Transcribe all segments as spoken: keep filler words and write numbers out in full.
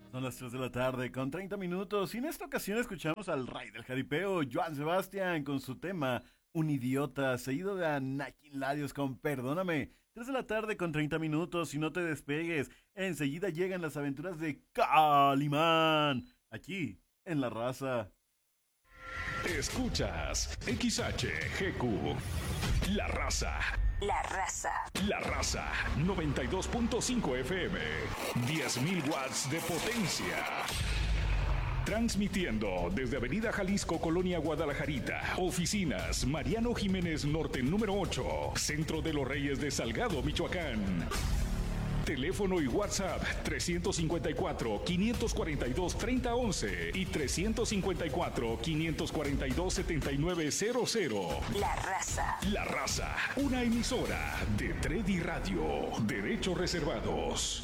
Son las tres de la tarde con treinta minutos y en esta ocasión escuchamos al rey del jaripeo, Joan Sebastián, con su tema Un idiota, seguido de Anakin Larios con Perdóname. tres de la tarde con treinta minutos y no te despegues. Enseguida llegan las aventuras de Calimán, aquí en La Raza. Escuchas X H G Q, La Raza. La Raza. La Raza, noventa y dos punto cinco F M, diez mil watts de potencia. Transmitiendo desde Avenida Jalisco, Colonia Guadalajarita. Oficinas, Mariano Jiménez Norte, número ocho. Centro de los Reyes de Salgado, Michoacán. Teléfono y WhatsApp trescientos cincuenta y cuatro, quinientos cuarenta y dos, treinta once y trescientos cincuenta y cuatro, quinientos cuarenta y dos, setenta y nueve cero cero. La Raza. La Raza, una emisora de Tredi Radio. Derechos reservados.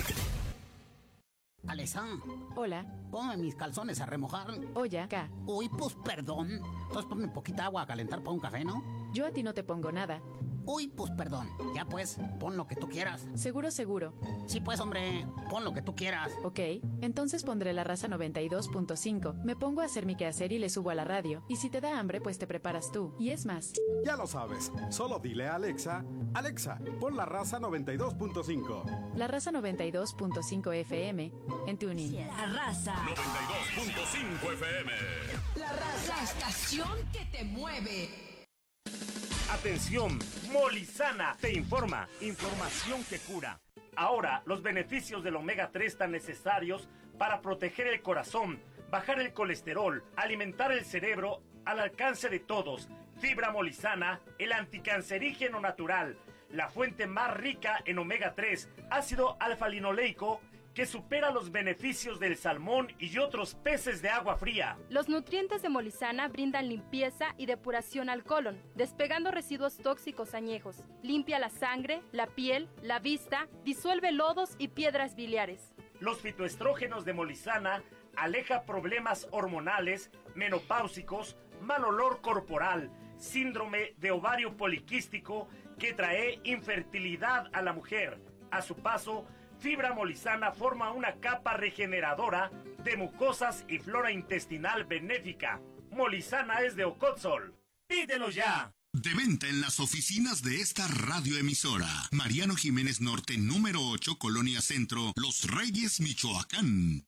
Alexa. Hola. Ponme mis calzones a remojar. Oye, acá. Uy, pues perdón. Entonces ponme poquita agua a calentar para un café, ¿no? Yo a ti no te pongo nada. Uy, pues perdón. Ya pues, pon lo que tú quieras. Seguro, seguro. Sí, pues, hombre, pon lo que tú quieras. Ok, entonces pondré La Raza noventa y dos punto cinco. Me pongo a hacer mi quehacer y le subo a la radio. Y si te da hambre, pues te preparas tú. Y es más. Ya lo sabes. Solo dile a Alexa, Alexa, pon La Raza noventa y dos punto cinco. La Raza noventa y dos punto cinco F M en TuneIn. La Raza. noventa y dos punto cinco F M. La Raza. La estación que te mueve. Atención, Molizana te informa, información que cura. Ahora, los beneficios del omega tres tan necesarios para proteger el corazón, bajar el colesterol, alimentar el cerebro al alcance de todos. Fibra Molizana, el anticancerígeno natural, la fuente más rica en omega tres, ácido alfa-linoleico, que supera los beneficios del salmón y otros peces de agua fría. Los nutrientes de Molizana brindan limpieza y depuración al colon, despegando residuos tóxicos añejos. Limpia la sangre, la piel, la vista, disuelve lodos y piedras biliares. Los fitoestrógenos de Molizana aleja problemas hormonales, menopáusicos, mal olor corporal, síndrome de ovario poliquístico que trae infertilidad a la mujer. A su paso, Fibra Molizana forma una capa regeneradora de mucosas y flora intestinal benéfica. Molizana es de Ocotzol. ¡Pídelo ya! De venta en las oficinas de esta radioemisora. Mariano Jiménez Norte, número ocho, Colonia Centro, Los Reyes, Michoacán.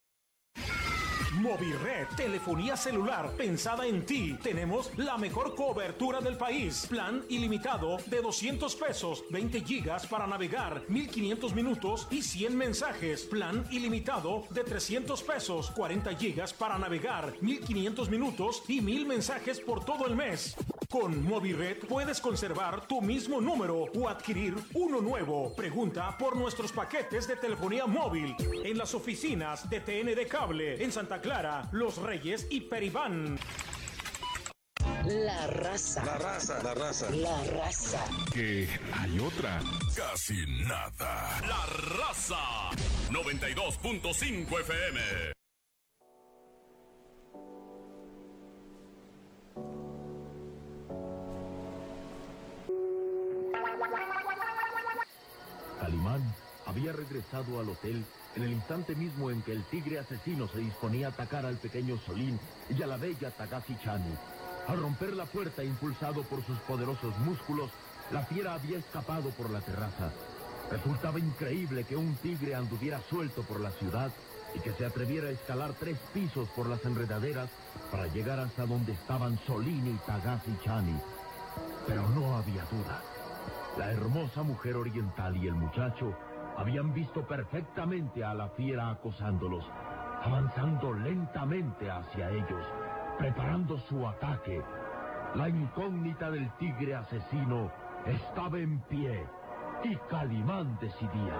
Movired, telefonía celular pensada en ti. Tenemos la mejor cobertura del país. Plan ilimitado de doscientos pesos, veinte gigas para navegar, mil quinientos minutos y cien mensajes. Plan ilimitado de trescientos pesos, cuarenta gigas para navegar, mil quinientos minutos y mil mensajes por todo el mes. Con Movired puedes conservar tu mismo número o adquirir uno nuevo. Pregunta por nuestros paquetes de telefonía móvil en las oficinas de T N de Cable en Santa Clara, Los Reyes y Peribán. La Raza. La Raza. La Raza. La Raza. Que hay otra. Casi nada. La Raza, noventa y dos punto cinco F M. Calimán había regresado al hotel en el instante mismo en que el tigre asesino se disponía a atacar al pequeño Solín y a la bella Tagasi Chani. Al romper la puerta impulsado por sus poderosos músculos, la fiera había escapado por la terraza. Resultaba increíble que un tigre anduviera suelto por la ciudad y que se atreviera a escalar tres pisos por las enredaderas para llegar hasta donde estaban Solín y Tagasi Chani. Pero no había duda. La hermosa mujer oriental y el muchacho habían visto perfectamente a la fiera acosándolos, avanzando lentamente hacia ellos, preparando su ataque. La incógnita del tigre asesino estaba en pie y Calimán decidía.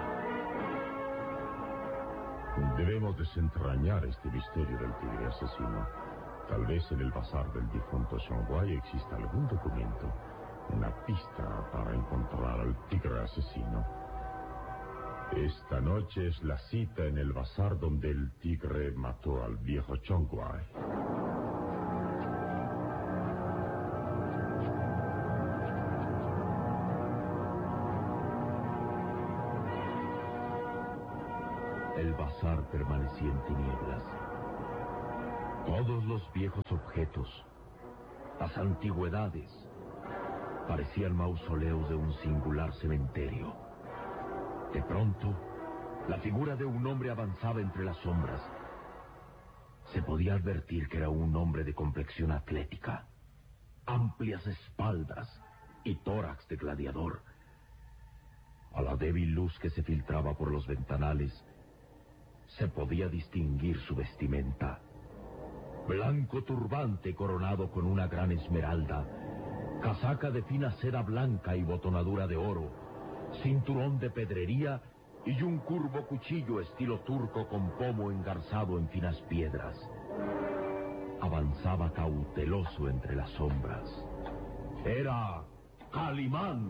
Debemos desentrañar este misterio del tigre asesino. Tal vez en el bazar del difunto Xiongguai exista algún documento, una pista para encontrar al tigre asesino. Esta noche es la cita en el bazar donde el tigre mató al viejo Xiongguai. el bazar permanecía en tinieblas. Todos los viejos objetos, las antigüedades, parecían mausoleos de un singular cementerio. De pronto, la figura de un hombre avanzaba entre las sombras. Se podía advertir que era un hombre de complexión atlética, amplias espaldas y tórax de gladiador. A la débil luz que se filtraba por los ventanales, se podía distinguir su vestimenta. Blanco turbante coronado con una gran esmeralda, casaca de fina seda blanca y botonadura de oro, cinturón de pedrería y un curvo cuchillo estilo turco con pomo engarzado en finas piedras. Avanzaba cauteloso entre las sombras. Era Calimán.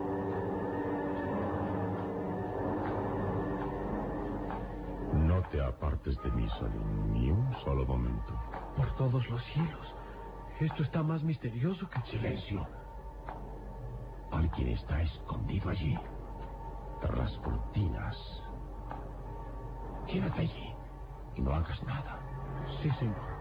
No te apartes de mí, Salim, ni un solo momento. Por todos los cielos. Esto está más misterioso que... Silencio. Alguien está escondido allí, tras las cortinas. Quédate allí y no hagas nada. Sí, señor.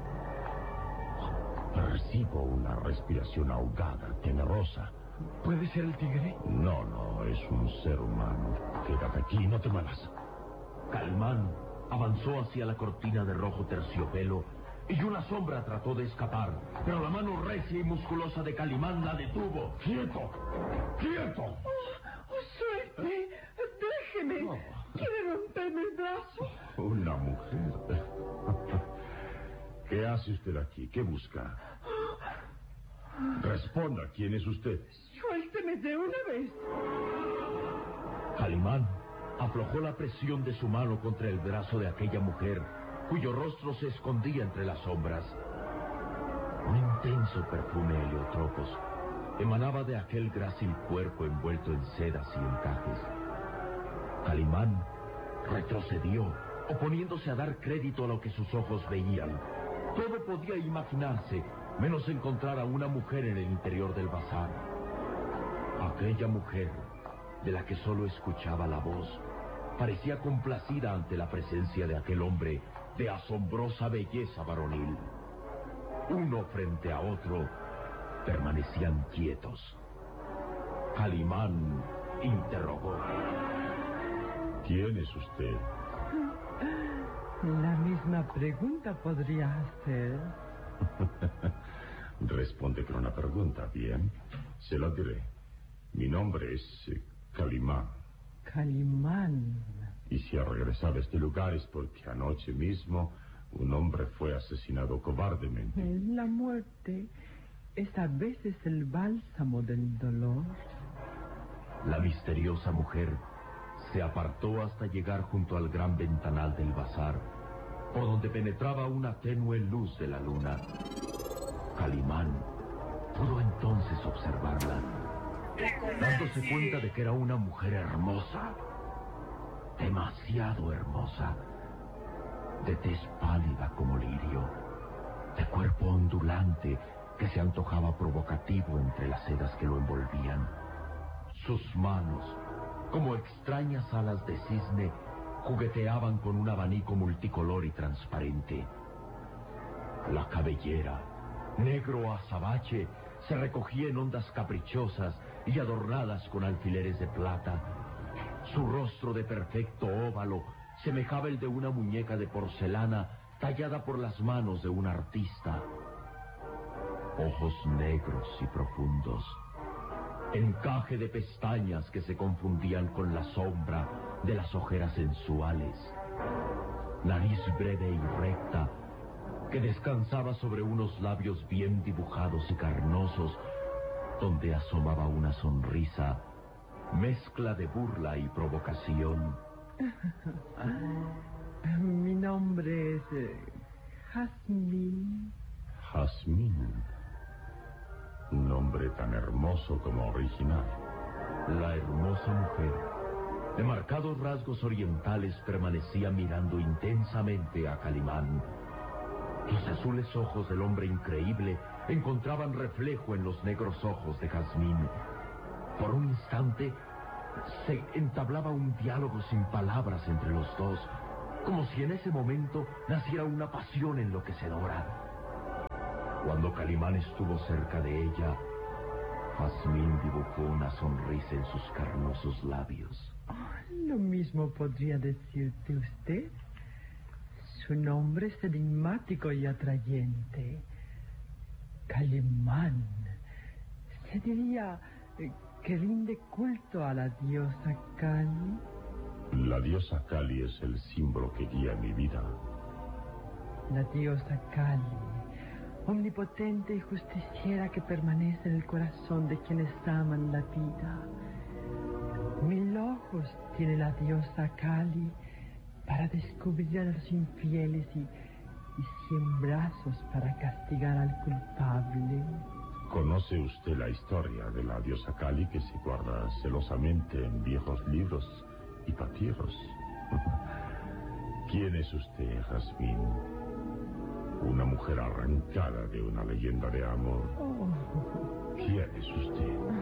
Percibo una respiración ahogada, temerosa. ¿Puede ser el tigre? No, no, es un ser humano. Quédate aquí y no te muevas. Calimán avanzó hacia la cortina de rojo terciopelo y una sombra trató de escapar, pero la mano recia y musculosa de Calimán la detuvo. ¡Quieto! ¡Quieto! Oh, oh, ¡suelte! ¡Déjeme! No. ¡Quiere romperme el brazo! Una mujer. ¿Qué hace usted aquí? ¿Qué busca? Responda, ¿quién es usted? ¡Suélteme de una vez! Calimán aflojó la presión de su mano contra el brazo de aquella mujer, cuyo rostro se escondía entre las sombras. Un intenso perfume heliotropos emanaba de aquel grácil cuerpo envuelto en sedas y encajes. Calimán retrocedió, oponiéndose a dar crédito a lo que sus ojos veían. Todo podía imaginarse, menos encontrar a una mujer en el interior del bazar. Aquella mujer, de la que solo escuchaba la voz, parecía complacida ante la presencia de aquel hombre de asombrosa belleza varonil. Uno frente a otro, permanecían quietos. Calimán interrogó. ¿Quién es usted? La misma pregunta podría hacer. Responde con una pregunta, bien. Se lo diré. Mi nombre es eh, Calimán. Calimán. Y si ha regresado a este lugar es porque anoche mismo un hombre fue asesinado cobardemente. La muerte es a veces el bálsamo del dolor. La misteriosa mujer se apartó hasta llegar junto al gran ventanal del bazar, por donde penetraba una tenue luz de la luna. Calimán pudo entonces observarla, dándose cuenta de que era una mujer hermosa, demasiado hermosa, de tez pálida como lirio, de cuerpo ondulante que se antojaba provocativo entre las sedas que lo envolvían. Sus manos, como extrañas alas de cisne, jugueteaban con un abanico multicolor y transparente. La cabellera, negro azabache, se recogía en ondas caprichosas y adornadas con alfileres de plata. Su rostro de perfecto óvalo semejaba el de una muñeca de porcelana tallada por las manos de un artista. Ojos negros y profundos, encaje de pestañas que se confundían con la sombra de las ojeras sensuales, nariz breve y recta que descansaba sobre unos labios bien dibujados y carnosos, donde asomaba una sonrisa, mezcla de burla y provocación. Mi nombre es eh, Jazmín. Jazmín. Un nombre tan hermoso como original. La hermosa mujer, de marcados rasgos orientales, permanecía mirando intensamente a Calimán. Los azules ojos del hombre increíble encontraban reflejo en los negros ojos de Jazmín. Por un instante, Se entablaba un diálogo sin palabras entre los dos, como si en ese momento naciera una pasión enloquecedora. Cuando Calimán estuvo cerca de ella, Jazmín dibujó una sonrisa en sus carnosos labios. Oh, lo mismo podría decirte usted. Su nombre es enigmático y atrayente. Calimán. Se diría que rinde culto a la diosa Kali. La diosa Kali es el símbolo que guía mi vida. La diosa Kali, omnipotente y justiciera que permanece en el corazón de quienes aman la vida. Mil ojos tiene la diosa Kali para descubrir a los infieles y, y cien brazos para castigar al culpable. ¿Conoce usted la historia de la diosa Kali que se guarda celosamente en viejos libros y papiros? ¿Quién es usted, Jazmín? Una mujer arrancada de una leyenda de amor. Oh. ¿Quién es usted?